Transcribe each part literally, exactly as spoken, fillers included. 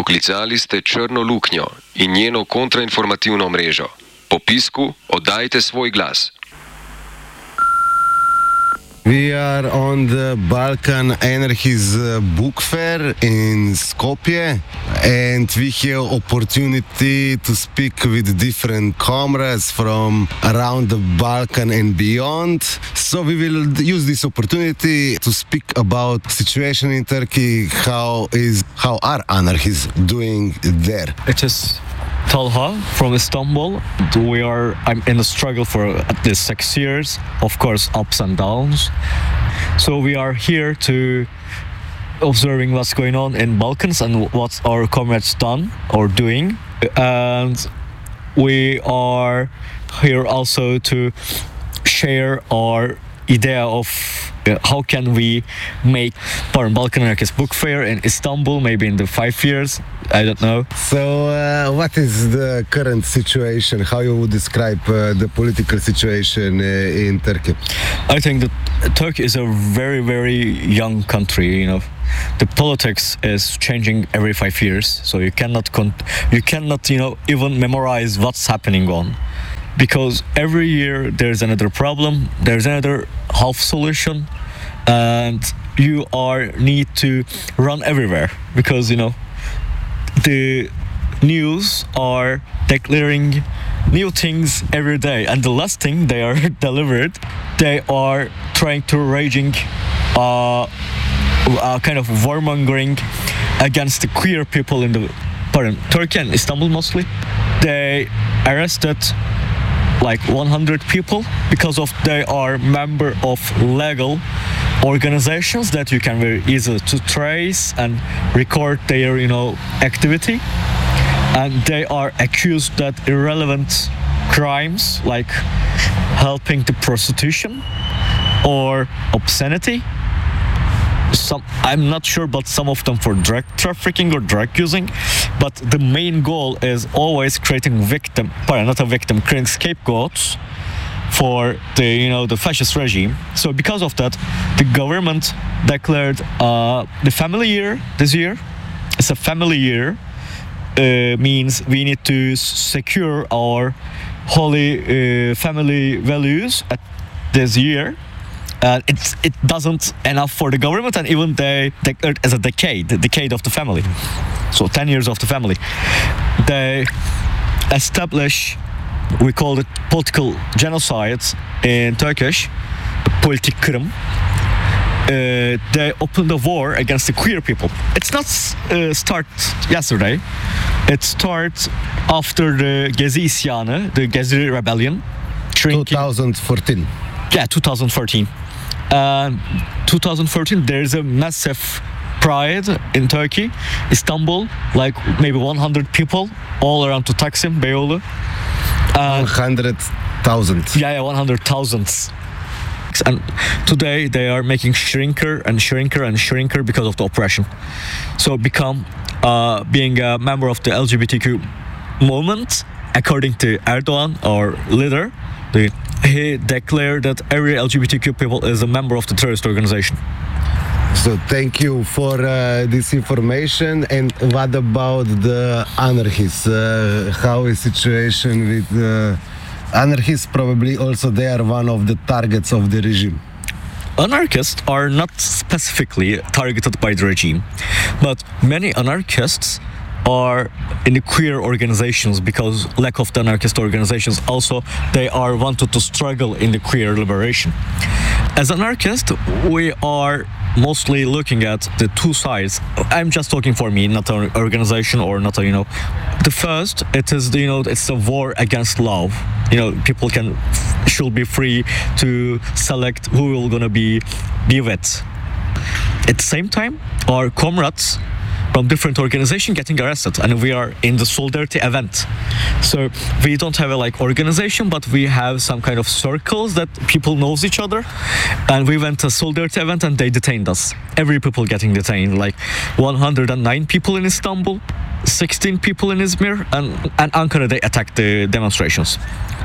Poklicali ste Črno luknjo in njeno kontrainformativno mrežo. Po pisku oddajte svoj glas. We are on the Balkan Anarchist Book Fair in Skopje, and we have opportunity to speak with different comrades from around the Balkan and beyond. So we will use this opportunity to speak about situation in Turkey, how is how are anarchists doing there. It is Talha from Istanbul. We are I'm in a struggle for at least six years, of course ups and downs. So we are here to observing what's going on in Balkans and what our comrades done or doing, and we are here also to share our idea of uh, how can we make Balkan Anarchist Book Fair in Istanbul, maybe in the five years, I don't know. So uh, what is the current situation? How you would describe uh, the political situation uh, in Turkey? I think that Turkey is a very, very young country, you know. The politics is changing every five years, so you cannot con- you cannot, you know, even memorize what's happening on. Because every year there's another problem, there's another half solution, and you are need to run everywhere because, you know, the news are declaring new things every day, and the last thing they are delivered, they are trying to raging uh, uh, kind of warmongering against the queer people in the pardon, Turkey and Istanbul mostly. They arrested like one hundred people because of they are member of legal organizations that you can very easily to trace and record their, you know, activity, and they are accused that irrelevant crimes like helping to prostitution or obscenity. Some I'm not sure, but some of them for drug trafficking or drug using. But the main goal is always creating victim, pardon, not a victim, creating scapegoats for the, you know, the fascist regime. So because of that, the government declared uh, the family year this year. It's a family year. Uh, means we need to secure our holy uh, family values at this year. Uh, it's it doesn't enough for the government, and even they declared as a decade, the decade of the family. So ten years of the family. They establish, we call it political genocide in Turkish, politik kırım. Uh, they opened a war against the queer people. It's not uh, start yesterday. It starts after the Gezi isyanı, the Gezi rebellion. twenty fourteen. Yeah, twenty fourteen. Uh, twenty fourteen, there's a massive pride in Turkey, Istanbul, like maybe one hundred people all around to Taksim, Beyoğlu. Uh, one hundred thousand. Yeah, yeah, one hundred thousand. And today they are making shrinker and shrinker and shrinker because of the oppression. So become uh, being a member of the L G B T Q movement, according to Erdogan, our leader, the, he declared that every L G B T Q people is a member of the terrorist organization. So thank you for uh, this information. And what about the anarchists? Uh, how is situation with uh, anarchists? Probably also they are one of the targets of the regime. Anarchists are not specifically targeted by the regime, but many anarchists are in the queer organizations because lack of the anarchist organizations also they are wanted to struggle in the queer liberation. As anarchists, we are mostly looking at the two sides. I'm just talking for me, not an organization or not a, you know. The first, it is, you know, it's a war against love. You know, people can should be free to select who will gonna be be with. At the same time, our comrades from different organizations getting arrested, and we are in the solidarity event. So we don't have a like organization, but we have some kind of circles that people knows each other, and we went to a solidarity event and they detained us. Every people getting detained, like one hundred nine people in Istanbul, sixteen people in Izmir, and, and Ankara they attacked the demonstrations.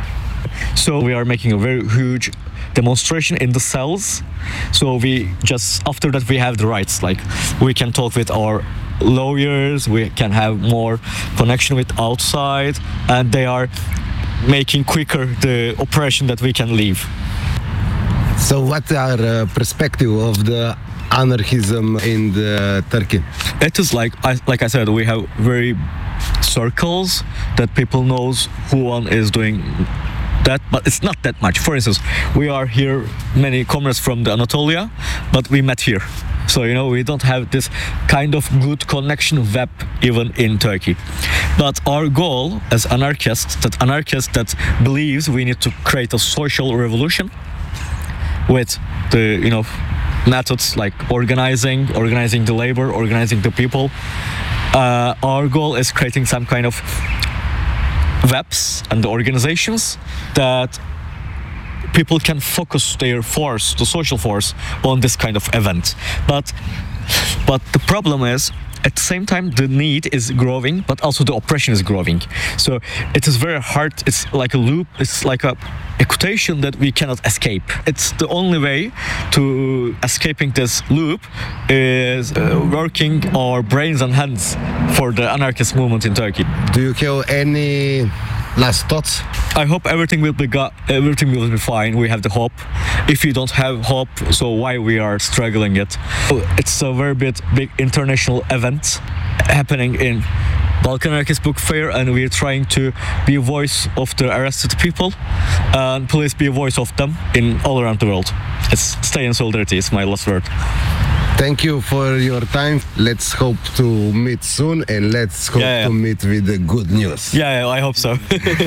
So we are making a very huge demonstration in the cells. So we just after that we have the rights, like we can talk with our lawyers, we can have more connection with outside, and they are making quicker the operation that we can leave. So what are uh, perspective of the anarchism in the Turkey? It is like I, like I said, we have very circles that people knows who one is doing that, but it's not that much. For instance, we are here, many comrades from the Anatolia, but we met here. So, you know, we don't have this kind of good connection web even in Turkey. But our goal as anarchists, that anarchists that believes we need to create a social revolution with the, you know, methods like organizing, organizing the labor, organizing the people. Uh, our goal is creating some kind of webs and organizations that people can focus their force, the social force, on this kind of event. But but the problem is, at the same time, the need is growing, but also the oppression is growing. So it is very hard. It's like a loop. It's like a equation that we cannot escape. It's the only way to escaping this loop is uh, working our brains and hands for the anarchist movement in Turkey. Do you have any last thoughts? I hope everything will be got, everything will be fine. We have the hope. If you don't have hope, so why we are struggling it? It's a very big, big international event happening in Balkan Anarchist Book Fair, and we're trying to be a voice of the arrested people, and please be a voice of them in all around the world. It's stay in solidarity. It's my last word. Thank you for your time. Let's hope to meet soon, and let's hope Yeah, yeah. to meet with the good news. Yeah, yeah, I hope so.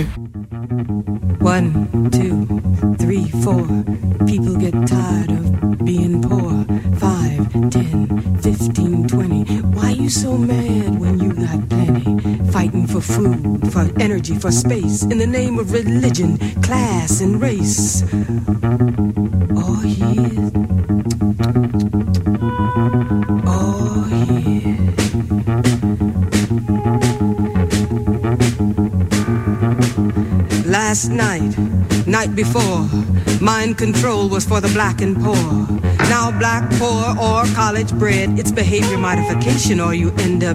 One, two, three, four. People get tired of being poor. Five, ten, fifteen, twenty. Why you so mad when you got plenty? Fighting for food, for energy, for space, in the name of religion, class, and race. Oh, yeah. Oh, yeah. Last night, night before, mind control was for the black and poor. Now black, poor, or college bred, it's behavior modification or you end up